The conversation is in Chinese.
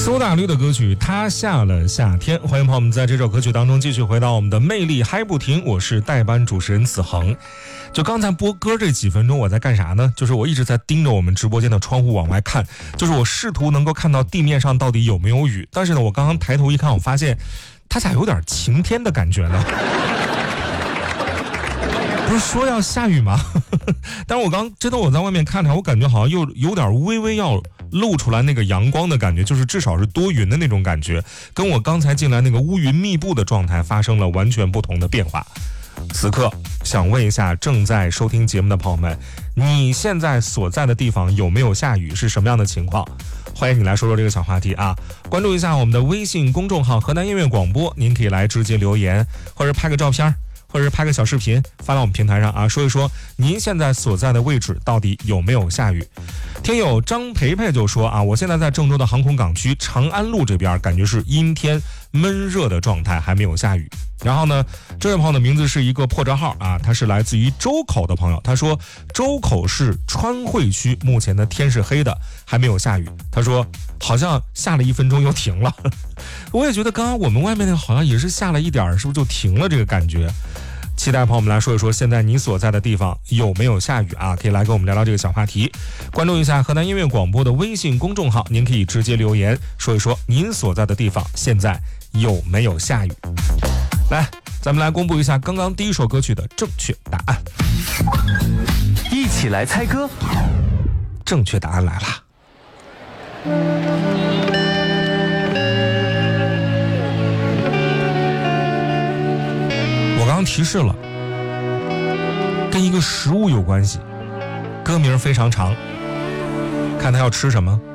苏打绿的歌曲《他下了夏天》，欢迎朋友们在这首歌曲当中继续回到我们的魅力嗨不停，我是代班主持人子恒。就刚才播歌这几分钟我在干啥呢？就是我一直在盯着我们直播间的窗户往外看，就是我试图能够看到地面上到底有没有雨，但是呢我刚刚抬头一看，我发现它咋有点晴天的感觉呢？不是说要下雨吗？但是我刚真的我在外面看着，我感觉好像又有点微微要露出来那个阳光的感觉，就是至少是多云的那种感觉，跟我刚才进来那个乌云密布的状态发生了完全不同的变化。此刻想问一下正在收听节目的朋友们，你现在所在的地方有没有下雨，是什么样的情况？欢迎你来说说这个小话题啊！关注一下我们的微信公众号河南音乐广播，您可以来直接留言，或者拍个照片，或者是拍个小视频发到我们平台上啊，说一说您现在所在的位置到底有没有下雨。听友张培培就说啊，我现在在郑州的航空港区长安路这边，感觉是阴天闷热的状态，还没有下雨。然后呢，这位朋友的名字是一个破折号啊，他是来自于周口的朋友，他说周口市川汇区目前的天是黑的，还没有下雨。他说好像下了1分钟又停了。我也觉得刚刚我们外面那个好像也是下了一点，是不是就停了这个感觉？期待朋友们来说一说现在你所在的地方有没有下雨啊，可以来跟我们聊聊这个小话题。关注一下河南音乐广播的微信公众号，您可以直接留言说一说您所在的地方现在有没有下雨。来，咱们来公布一下刚刚第一首歌曲的正确答案， 一起来猜歌。 正确答案来了。我刚刚提示了，跟一个食物有关系，歌名非常长，看他要吃什么。